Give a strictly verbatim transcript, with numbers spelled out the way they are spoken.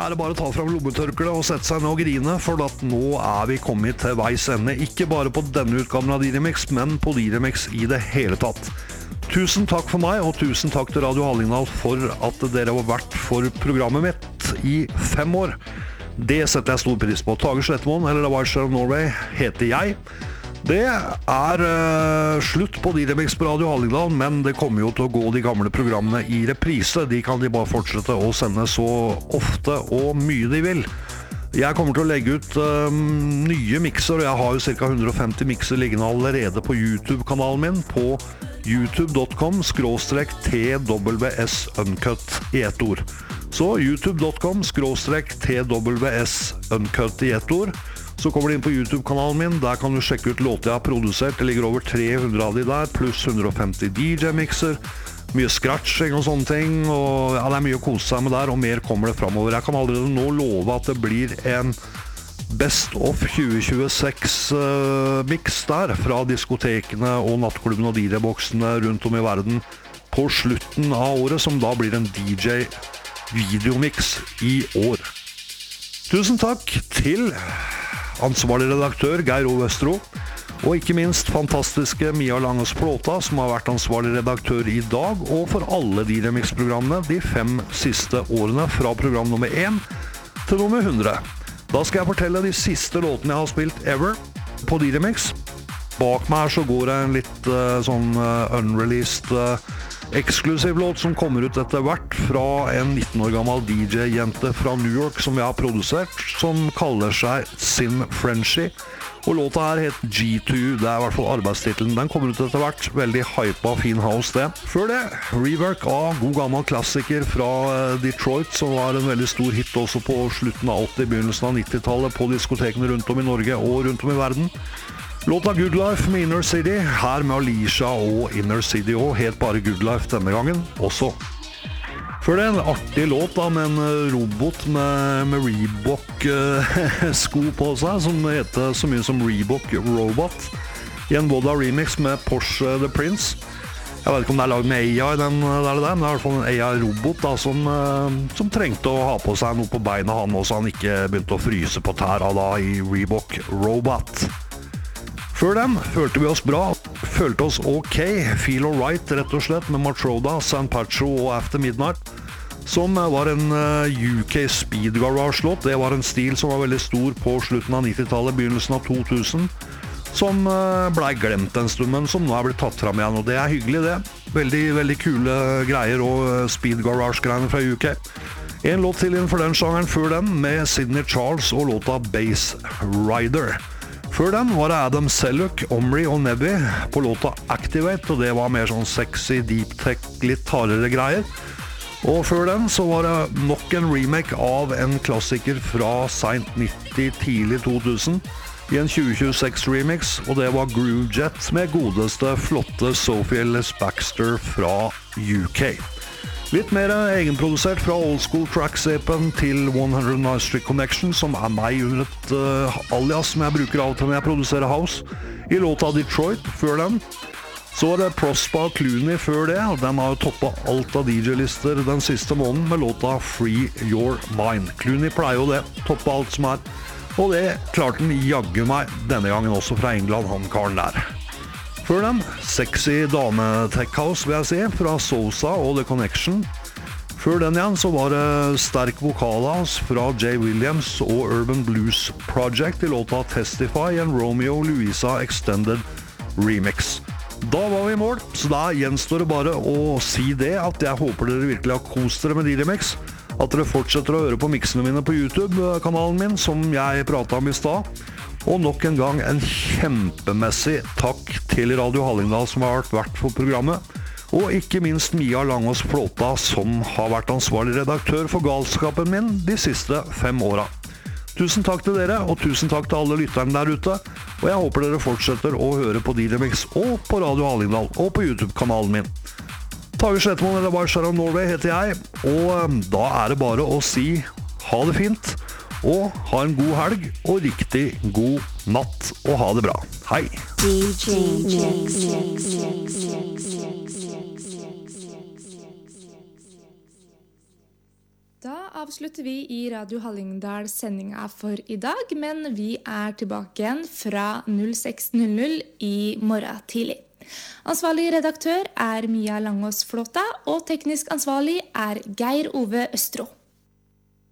er det bare å ta fram lommetørkle og sette seg ned og grine, for at nå er vi kommet til veis ende. Ikke bare på denne utgaven av Didymix, men på Didymix i det hele tatt. Tusen takk for meg, og tusen takk til Radio Hallingdal for at dere har vært for programmet mitt i fem år. Det setter jeg stor pris på. Tage Slettemoen, eller The Vice of Norway, heter jeg. Det er uh, slutt på Didymix på Radio Hallingdal, men det kommer jo til å gå de gamle programmene i reprise. De kan de bare fortsette å sende så ofte og mye de vil. Jeg kommer til å legge ut um, nye mixer, og jeg har jo ca. hundre og femti mixer liggende allerede på YouTube-kanalen min på youtube dot com skråstrek T W S Uncut i ett ord. Så youtube dot com skråstrek T W S Uncut i ett ord. Så kommer du inn på YouTube-kanalen min, der kan du sjekke ut låter jeg har produsert. Det ligger over tre hundre av de der, pluss hundre og femti D J-mixer, mye scratching og sånne ting, og ja, det er mye å kose seg med der, og mer kommer det fremover. Jeg kan allerede nå love at det blir en Best of tjue tjueseks uh, mix der, fra diskotekene og nattklubben og D J-boksene rundt om i verden på slutten av året, som da blir en D J-videomix i år. Tusen takk til ansvarlig redaktør Geir O. Vestro, og ikke minst fantastiske Mia Langes Plåta, som har vært ansvarlig redaktør i dag, og for alle D J-mix-programmene de fem siste årene, fra program nummer én til nummer hundre. Da skal jeg fortelle de siste låtene jeg har spilt ever på D J-mix. Bak meg her så går det en litt uh, sånn uh, unreleased uh, eksklusiv låt som kommer ut etter hvert fra en nitten år gammel D J-jente fra New York som jeg har produsert, som kaller seg Sin Frenchie. Og låta her het G to U, det er i hvert fall arbeidstitelen. Den kommer ut etter hvert, veldig hypa, fin house det. Før det, rework av god gammel klassiker fra Detroit, som var en veldig stor hit også på slutten av åtti, begynnelsen av nittitallet på diskotekene rundt om i Norge og rundt om i verden. Låta Good Life med Inner City, her med Alicia og Inner City, og helt bare Good Life denne gangen også. Før det en artig låt da, med en robot med, med Reebok-sko på seg, som heter så mye som Reebok Robot, i en Voda remix med Porsche The Prince. Jeg vet ikke om det er laget med A I, den der, der, men det er i hvert fall en A I-robot da, som, som trengte å ha på seg noe på beina han, så han ikke begynte å fryse på tæra da i Reebok Robot. Før den følte vi oss bra, følte oss ok, Feel Alright rett og slett, med Matroda, San Pacho og After Midnight, som var en U K Speed Garage-låt. Det var en stil som var veldig stor på slutten av nittitallet, begynnelsen av to tusen, som ble glemt en stund, men som nå er blitt tatt frem igjen, og det er hyggelig det. Veldig, veldig kule greier og Speed Garage-greiene fra U K. En låt til innenfor den sjangeren før den, med Sidney Charles og låta Bass Rider. Før den var det Adam Selleck, Omri og Nebby på låta Activate, og det var mer sånn sexy, deep tech, litt hardere greier. Og før den så var det nok en remake av en klassiker fra sent nitti, tidlig to tusen, i en tjue tjueseks remix, og det var Groove Jet med godeste, flotte Sophie Ellis Baxter fra U K. Litt mer egenprodusert fra Old School Track-sepen til one hundred Nice Street Connection, som er meg under et uh, alias som jeg bruker av til når jeg produserer house, i låta Detroit før den. Så var det Prosper Clooney før det, og den har jo toppet alt av D J-lister den siste måneden med låta Free Your Mind. Clooney pleier jo det, toppet alt som er, og det klarte den jagge meg denne gangen også fra England, han karen der. Før den, sexy dame-tech house vil jeg si, fra Sosa og The Connection. Før den igjen så var det sterk vokalhouse fra Jay Williams og Urban Blues Project i låta Testify, en Romeo Louisa Extended Remix. Da var vi i mål, så da gjenstår det bare å si det, at jeg håper dere virkelig har kost dere med D J-mix, at dere fortsetter å høre på mixene mine på YouTube-kanalen min, som jeg pratet om i stad. Og nok en gang en kjempemessig takk til Radio Hallingdal som har vært for programmet, og ikke minst Mia Langås Plåta som har vært ansvarlig redaktør for galskapen min de siste fem åra. Tusen takk til dere, og tusen takk til alle lytterne der ute, og jeg håper dere fortsetter å høre på D J-mix og på Radio Hallingdal og på YouTube-kanalen min. Tage Slettemoen, eller Vice of Norway heter jeg, og da er det bare å si ha det fint, og ha en god helg, og riktig god natt, og ha det bra. Hei! Da avslutter vi i Radio Hallingdal sendinga for i dag, men vi er tilbake igjen fra seks null null i morgen tidlig. Ansvarlig redaktør er Mia Langås Flåta, og teknisk ansvarlig er Geir Ove Østro.